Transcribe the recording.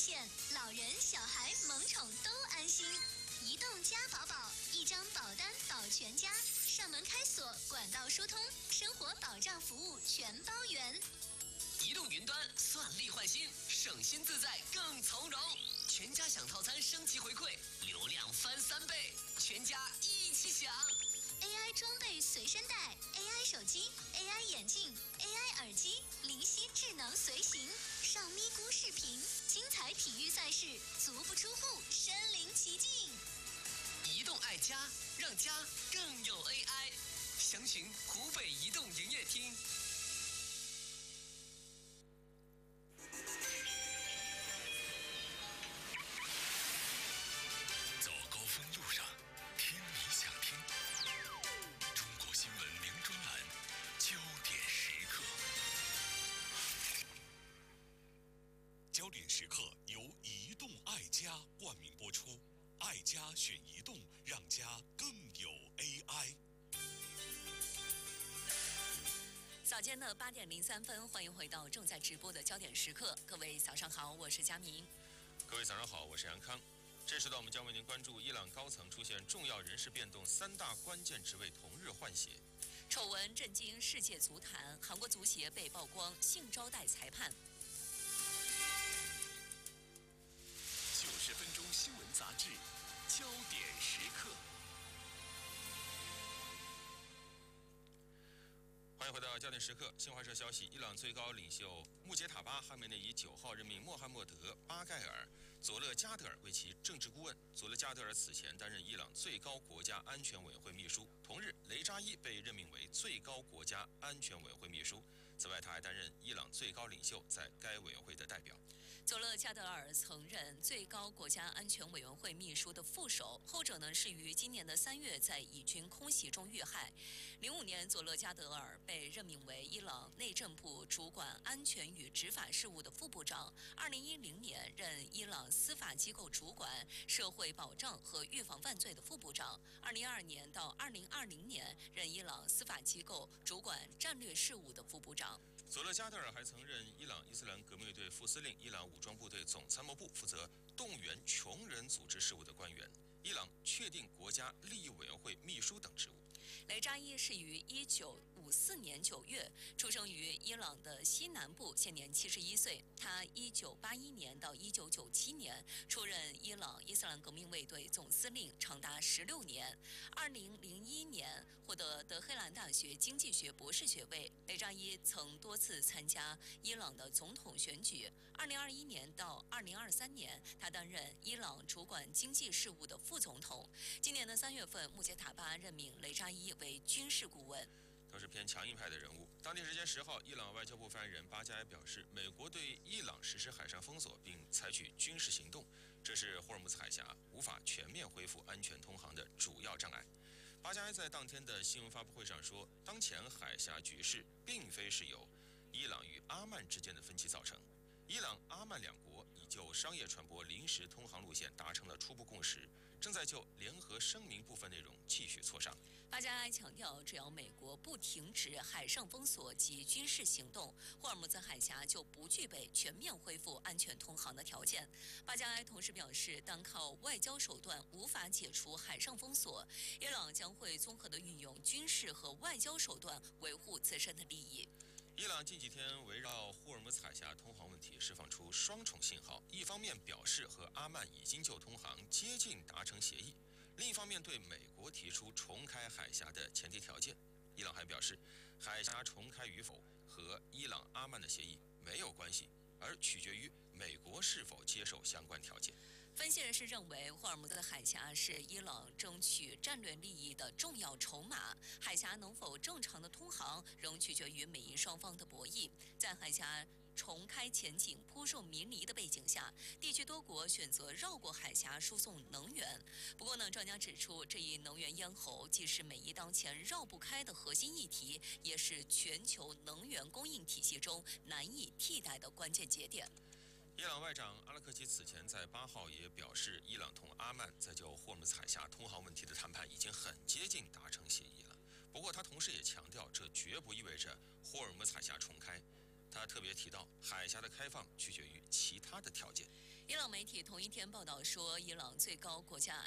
险，老人小孩萌宠都安心。移动家宝宝，一张保单保全家，上门开锁，管道疏通，生活保障服务全包圆。 移动云端算力换新，省心自在更从容。全家享套餐升级回馈，流量翻3倍，全家一起享。 AI 装备随身带 ，AI 手机 ，AI 眼镜 ，AI 耳机，灵犀智能随行，上咪咕视频，精彩体育赛事，足不出户身临其境。 移动爱家，让家更有 AI。详询湖北移动营业厅。 走高峰路上，听你想听。中国新闻名专栏，焦点时刻。焦点时刻由移动爱家冠名播出，爱家选移动，让家更有 AI。 早间的8点03分，欢迎回到正在直播的焦点时刻。各位早上好，我是佳明。 各位早上好，我是杨康。这时段我们将为您关注伊朗高层出现重要人事变动，3大关键职位同日换血。 丑闻震惊世界足坛，韩国足协被曝光性招待裁判。 90分钟新闻杂志，焦点时刻。 欢迎回到焦点时刻。新华社消息，伊朗最高领袖穆杰塔巴·哈梅内伊9号任命穆罕默德·巴盖尔·佐勒加德尔为其政治顾问。佐勒加德尔此前担任伊朗最高国家安全委员会秘书。同日，雷扎伊被任命为最高国家安全委员会秘书。此外，他还担任伊朗最高领袖在该委员会的代表。 佐勒加德尔曾任最高国家安全委员会秘书的副手，后者呢是于今年的3月在以军空袭中遇害。05年，佐勒加德尔被任命为伊朗内政部主管安全与执法事务的副部长。2010年任伊朗司法机构主管社会保障和预防犯罪的副部长。2012年到2020年任伊朗司法机构主管战略事务的副部长。 佐勒加德尔还曾任伊朗伊斯兰革命队副司令、伊朗武装部队总参谋部负责动员穷人组织事务的官员、伊朗确定国家利益委员会秘书等职务。 雷扎伊是于1954年9月出生于伊朗的西南部，现年71岁。他1981年到1997年出任伊朗伊斯兰革命卫队总司令，长达16年。2001年获得德黑兰大学经济学博士学位。雷扎伊曾多次参加伊朗的总统选举。2021年到2023年，他担任伊朗主管经济事务的副总统。今年的3月份，穆杰塔巴任命雷扎伊为军事顾问。 都是偏强硬派的人物。当地时间10号，伊朗外交部发言人巴加埃表示，美国对伊朗实施海上封锁并采取军事行动，这是霍尔木兹海峡无法全面恢复安全通航的主要障碍。巴加埃在当天的新闻发布会上说，当前海峡局势并非是由伊朗与阿曼之间的分歧造成。伊朗、阿曼两国已就商业船舶临时通航路线达成了初步共识，正在就联合声明部分内容继续磋商。 巴加埃强调，只要美国不停止海上封锁及军事行动，霍尔木兹海峡就不具备全面恢复安全通航的条件。巴加埃同时表示，单靠外交手段无法解除海上封锁，伊朗将会综合地运用军事和外交手段维护自身的利益。 伊朗近几天围绕霍尔木兹海峡通航问题释放出双重信号，一方面表示和阿曼已经就通航接近达成协议，另一方面对美国提出重开海峡的前提条件。伊朗还表示，海峡重开与否和伊朗阿曼的协议没有关系，而取决于美国是否接受相关条件。 分析人士认为，霍尔木兹海峡是伊朗争取战略利益的重要筹码，海峡能否正常的通航，仍取决于美伊双方的博弈。在海峡重开前景扑朔迷离的背景下，地区多国选择绕过海峡输送能源。不过呢，专家指出，这一能源咽喉既是美伊当前绕不开的核心议题，也是全球能源供应体系中难以替代的关键节点。 伊朗外长阿拉克齐此前在8号也表示，伊朗同阿曼在就霍尔木兹海峡通航问题的谈判已经很接近达成协议了。不过他同时也强调，这绝不意味着霍尔木兹海峡重开。他特别提到，海峡的开放取决于其他他的条件。 伊朗媒体同一天报道说，伊朗最高国家